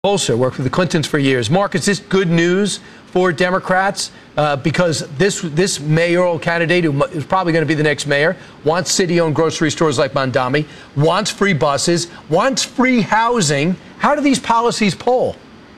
Bolster worked with the Clintons for years. Mark, is this good news for Democrats? Because this mayoral candidate, who is probably going to be the next mayor, wants city-owned grocery stores like Mondami, wants free buses, wants free housing. How do these policies poll?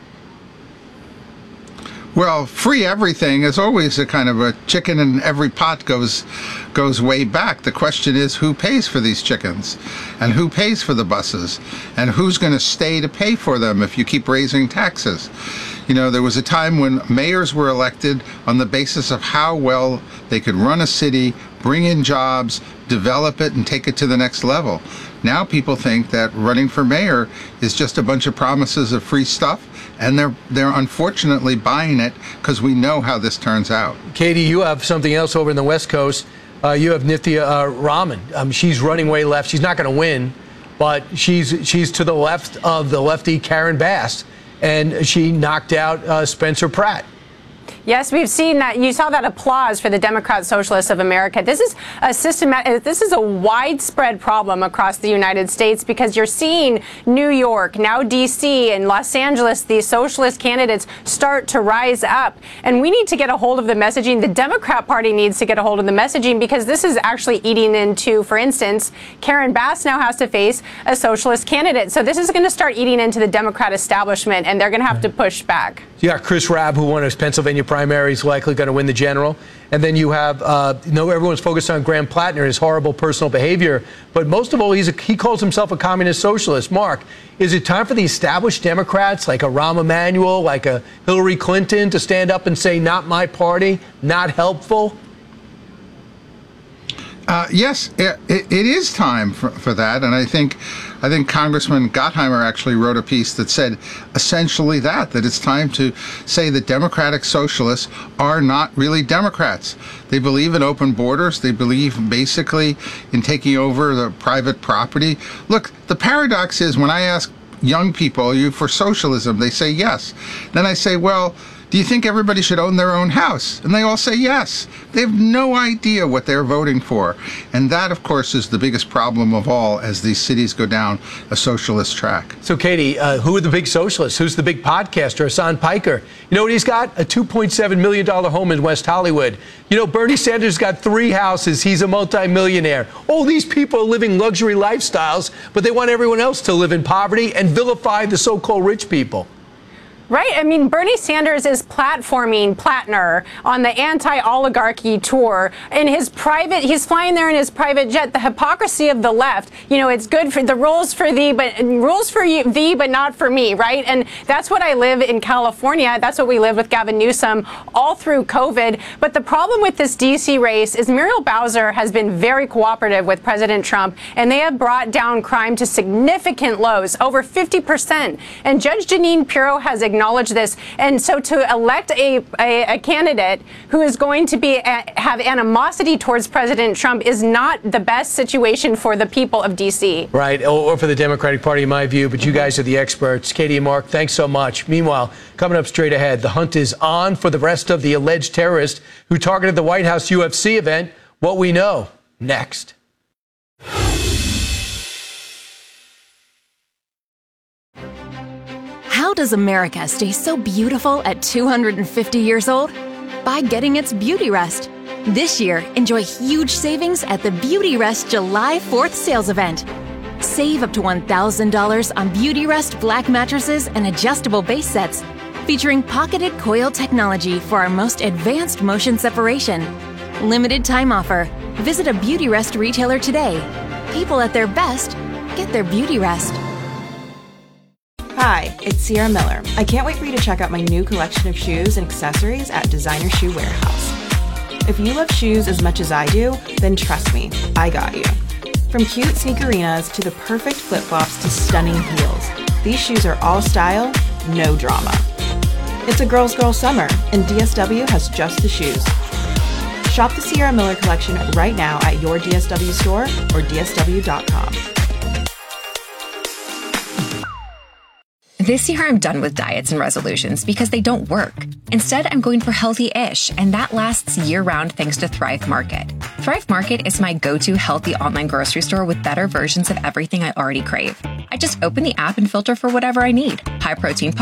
Well, free everything is always a kind of a chicken in every pot goes way back. The question is, who pays for these chickens, and who pays for the buses, and who's going to stay to pay for them if you keep raising taxes? You know, there was a time when mayors were elected on the basis of how well they could run a city, bring in jobs, develop it, and take it to the next level. Now people think that running for mayor is just a bunch of promises of free stuff, and they're unfortunately buying it because we know how this turns out. Katie, you have something else over in the West Coast. You have Nithya Raman. She's running way left. She's not going to win, but she's to the left of the lefty Karen Bass, and she knocked out Spencer Pratt. Yes, we've seen that. You saw that applause for the Democrat Socialists of America. This is a this is a widespread problem across the United States, because you're seeing New York, now D.C. and Los Angeles, these socialist candidates start to rise up. And we need to get a hold of the messaging. The Democrat Party needs to get a hold of the messaging, because this is actually eating into, for instance, Karen Bass now has to face a socialist candidate. So this is going to start eating into the Democrat establishment, and they're going to have to push back. You got Chris Rabb, who won his Pennsylvania primary, is likely going to win the general. And then you have, everyone's focused on Graham Plattner, his horrible personal behavior. But most of all, he calls himself a communist socialist. Mark, is it time for the established Democrats, like a Rahm Emanuel, like a Hillary Clinton, to stand up and say, not my party, not helpful? Yes, it is time for that, and I think Congressman Gottheimer actually wrote a piece that said essentially that it's time to say that Democratic Socialists are not really Democrats. They believe in open borders. They believe basically in taking over the private property. Look, the paradox is, when I ask young people, are you for socialism? They say yes. Then I say, well, do you think everybody should own their own house? And they all say yes. They have no idea what they're voting for. And that, of course, is the biggest problem of all as these cities go down a socialist track. So, Katie, who are the big socialists? Who's the big podcaster? Hassan Piker. You know what he's got? A $2.7 million home in West Hollywood. You know, Bernie Sanders got 3 houses. He's a multimillionaire. All these people are living luxury lifestyles, but they want everyone else to live in poverty and vilify the so-called rich people. Right. I mean, Bernie Sanders is platforming Plattner on the anti-oligarchy tour in his private. He's flying there in his private jet. The hypocrisy of the left. You know, it's good for the rules for thee, but not for me. Right. And that's what I live in California. That's what we live with Gavin Newsom all through COVID. But the problem with this D.C. race is Muriel Bowser has been very cooperative with President Trump, and they have brought down crime to significant lows, over 50%. And Judge Jeanine Pirro has acknowledged this. And so to elect a candidate who is going to have animosity towards President Trump is not the best situation for the people of D.C. Right, or for the Democratic Party, in my view, but you guys are the experts. Katie and Mark, thanks so much. Meanwhile, coming up straight ahead, the hunt is on for the rest of the alleged terrorist who targeted the White House UFC event. What we know next. How does America stay so beautiful at 250 years old? By getting its Beauty Rest. This year, enjoy huge savings at the Beauty Rest July 4th sales event. Save up to $1,000 on Beauty Rest black mattresses and adjustable base sets, featuring pocketed coil technology for our most advanced motion separation. Limited time offer. Visit a Beauty Rest retailer today. People at their best get their Beauty Rest. Hi, it's Sierra Miller. I can't wait for you to check out my new collection of shoes and accessories at Designer Shoe Warehouse. If you love shoes as much as I do, then trust me, I got you. From cute sneakerinas to the perfect flip-flops to stunning heels, these shoes are all style, no drama. It's a girl's girl summer, and DSW has just the shoes. Shop the Sierra Miller collection right now at your DSW store or dsw.com. This year, I'm done with diets and resolutions because they don't work. Instead, I'm going for healthy-ish, and that lasts year-round thanks to Thrive Market. Thrive Market is my go-to healthy online grocery store with better versions of everything I already crave. I just open the app and filter for whatever I need. High-protein